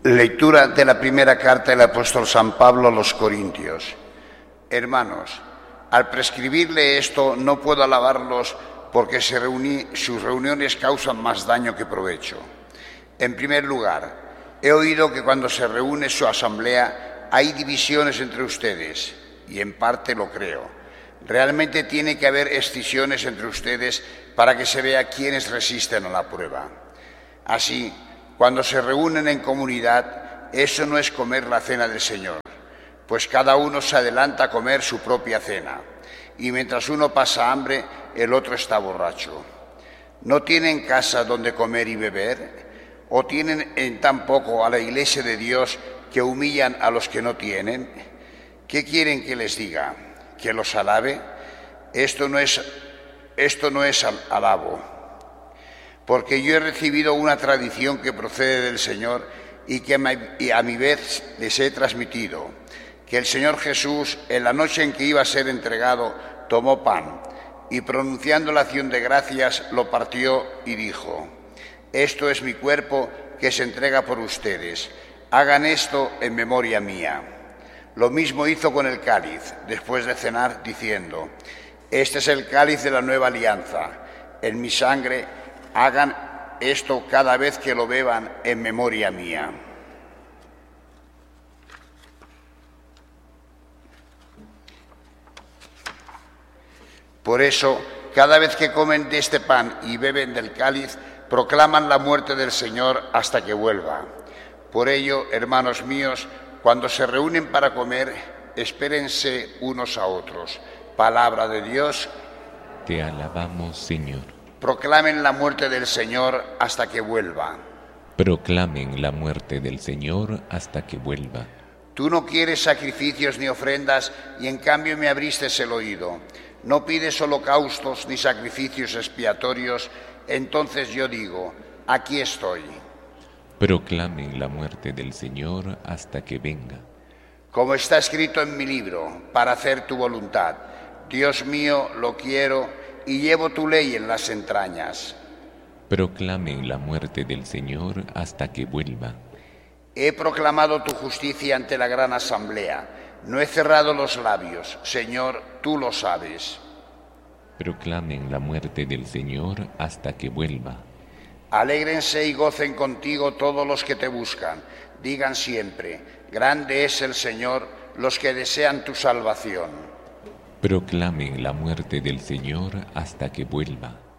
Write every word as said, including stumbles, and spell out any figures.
Lectura de la primera carta del apóstol San Pablo a los Corintios. Hermanos, al prescribirle esto no puedo alabarlos porque se reuní, sus reuniones causan más daño que provecho. En primer lugar, he oído que cuando se reúne su asamblea hay divisiones entre ustedes, y en parte lo creo. Realmente tiene que haber escisiones entre ustedes para que se vea quiénes resisten a la prueba. Así, cuando se reúnen en comunidad, eso no es comer la cena del Señor, pues cada uno se adelanta a comer su propia cena, y mientras uno pasa hambre, el otro está borracho. ¿No tienen casa donde comer y beber? ¿O tienen en tan poco a la iglesia de Dios que humillan a los que no tienen? ¿Qué quieren que les diga? ¿Que los alabe? Esto no es, esto no es alabo. Porque yo he recibido una tradición que procede del Señor y que a mi vez les he transmitido, que el Señor Jesús, en la noche en que iba a ser entregado, tomó pan y pronunciando la acción de gracias lo partió y dijo: esto es mi cuerpo que se entrega por ustedes, hagan esto en memoria mía. Lo mismo hizo con el cáliz, después de cenar, diciendo: este es el cáliz de la nueva alianza, en mi sangre. Hagan esto cada vez que lo beban en memoria mía. Por eso, cada vez que comen de este pan y beben del cáliz, proclaman la muerte del Señor hasta que vuelva. Por ello, hermanos míos, cuando se reúnen para comer, espérense unos a otros. Palabra de Dios. Te alabamos, Señor. Proclamen la muerte del Señor hasta que vuelva. Proclamen la muerte del Señor hasta que vuelva. Tú no quieres sacrificios ni ofrendas, y en cambio me abriste el oído. No pides holocaustos ni sacrificios expiatorios, entonces yo digo: aquí estoy. Proclamen la muerte del Señor hasta que venga. Como está escrito en mi libro, para hacer tu voluntad. Dios mío, lo quiero y llevo tu ley en las entrañas. Proclamen la muerte del Señor hasta que vuelva. He proclamado tu justicia ante la gran asamblea. No he cerrado los labios. Señor, tú lo sabes. Proclamen la muerte del Señor hasta que vuelva. Alégrense y gocen contigo todos los que te buscan. Digan siempre: grande es el Señor, los que desean tu salvación. Proclamen la muerte del Señor hasta que vuelva.